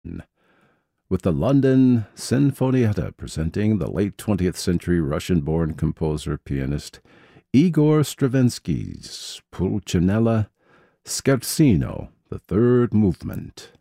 with the London Sinfonietta presenting the late 20th century Russian-born composer-pianist Igor Stravinsky's Pulcinella Scherzino, the third movement.